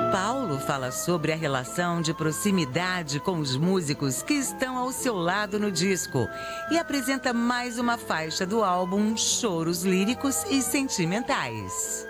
Paulo fala sobre a relação de proximidade com os músicos que estão ao seu lado no disco e apresenta mais uma faixa do álbum Choros Líricos e Sentimentais.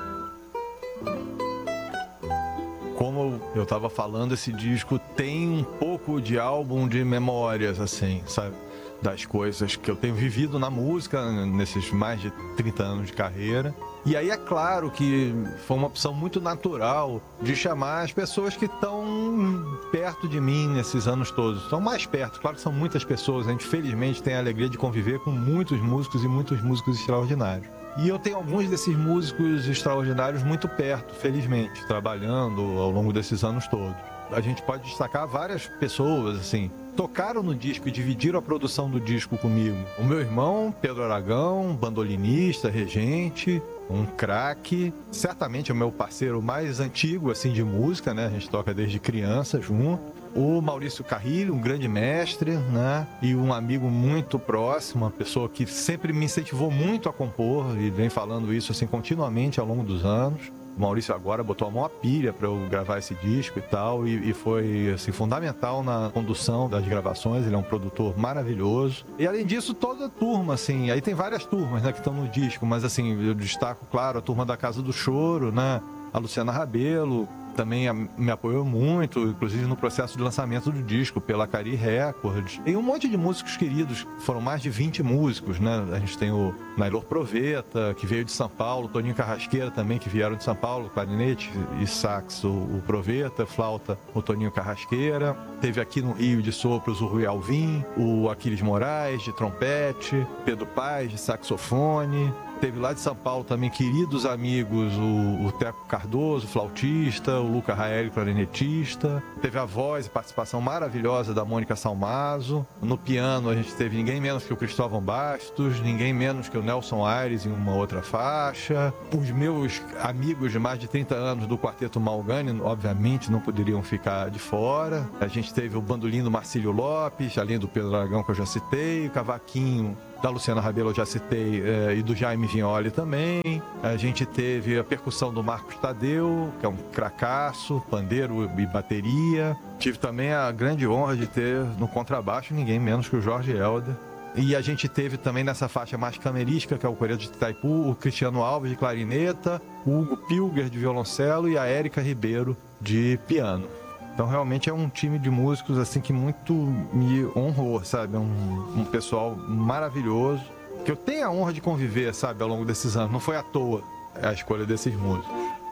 Como eu estava falando, esse disco tem um pouco de álbum de memórias, assim, sabe? Das coisas que eu tenho vivido na música nesses mais de 30 anos de carreira. E aí é claro que foi uma opção muito natural de chamar as pessoas que estão perto de mim nesses anos todos. Estão mais perto, claro que são muitas pessoas. A gente felizmente tem a alegria de conviver com muitos músicos e muitos músicos extraordinários. E eu tenho alguns desses músicos extraordinários muito perto, felizmente, trabalhando ao longo desses anos todos. A gente pode destacar várias pessoas, assim, tocaram no disco e dividiram a produção do disco comigo. O meu irmão, Pedro Aragão, bandolinista, regente, um craque. Certamente é o meu parceiro mais antigo, assim, de música, né? A gente toca desde criança junto. O Maurício Carrilho, um grande mestre, né? E um amigo muito próximo, uma pessoa que sempre me incentivou muito a compor e vem falando isso, assim, continuamente ao longo dos anos. O Maurício agora botou a mão à pilha para eu gravar esse disco e tal, e foi assim, fundamental na condução das gravações. Ele é um produtor maravilhoso. E além disso, toda a turma, assim, aí tem várias turmas, né, que estão no disco, mas assim, eu destaco, claro, a turma da Casa do Choro, né, a Luciana Rabelo, também me apoiou muito, inclusive no processo de lançamento do disco, pela Cari Records. Tem um monte de músicos queridos, foram mais de 20 músicos, né? A gente tem o Nailor Proveta, que veio de São Paulo, Toninho Carrasqueira também, que vieram de São Paulo, clarinete e sax, o Proveta, flauta, o Toninho Carrasqueira. Teve aqui no Rio de sopros o Rui Alvim, o Aquiles Moraes, de trompete, Pedro Paz, de saxofone. Teve lá de São Paulo também queridos amigos, o Teco Cardoso, flautista, o Luca Raeli, clarinetista. Teve a voz e participação maravilhosa da Mônica Salmazo. No piano a gente teve ninguém menos que o Cristóvão Bastos, ninguém menos que o Nelson Aires em uma outra faixa. Os meus amigos de mais de 30 anos do Quarteto Malgani, obviamente, não poderiam ficar de fora. A gente teve o bandolim do Marcílio Lopes, além do Pedro Aragão, que eu já citei, o cavaquinho da Luciana Rabelo, eu já citei, e do Jaime Vignoli também. A gente teve a percussão do Marcos Tadeu, que é um cracaço, pandeiro e bateria. Tive também a grande honra de ter no contrabaixo ninguém menos que o Jorge Helder. E a gente teve também nessa faixa mais camerística, que é o Coreto de Itaipu, o Cristiano Alves de clarineta, o Hugo Pilger de violoncelo e a Érica Ribeiro de piano. Então realmente é um time de músicos assim que muito me honrou, sabe? É um pessoal maravilhoso, que eu tenho a honra de conviver, sabe, ao longo desses anos. Não foi à toa a escolha desses músicos.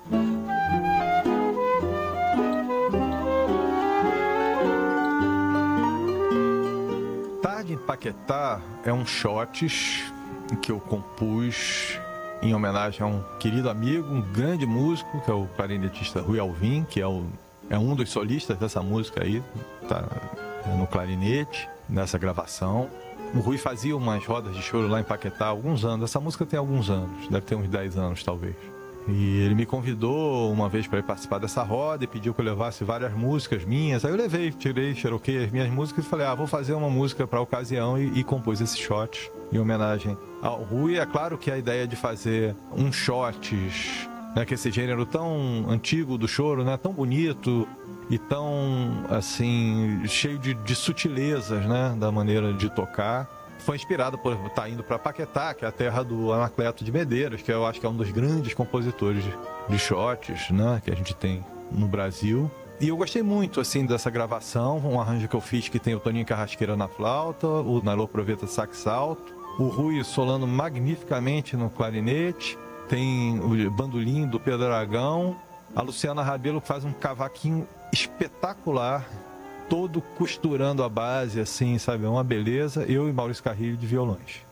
Tarde em Paquetá é um shots que eu compus em homenagem a um querido amigo, um grande músico, que é o clarinetista Rui Alvim, que é um dos solistas dessa música aí, tá no clarinete, nessa gravação. O Rui fazia umas rodas de choro lá em Paquetá há alguns anos. Essa música tem alguns anos, deve ter uns 10 anos talvez. E ele me convidou uma vez para ir participar dessa roda e pediu que eu levasse várias músicas minhas. Aí eu levei, xeroquei as minhas músicas e falei, vou fazer uma música para a ocasião e compus esse shot em homenagem ao Rui. É claro que a ideia de fazer um shots, né, que esse gênero tão antigo do choro, né, tão bonito e tão, assim, cheio de sutilezas, né, da maneira de tocar, foi inspirado por estar indo para Paquetá, que é a terra do Anacleto de Medeiros, que eu acho que é um dos grandes compositores de shots, né, que a gente tem no Brasil. E eu gostei muito, assim, dessa gravação, um arranjo que eu fiz que tem o Toninho Carrasqueira na flauta, o Nailor Proveta sax alto, o Rui solando magnificamente no clarinete, tem o bandolim do Pedro Aragão, a Luciana Rabelo faz um cavaquinho espetacular, todo costurando a base, assim, sabe? É uma beleza. Eu e Maurício Carrilho de violões.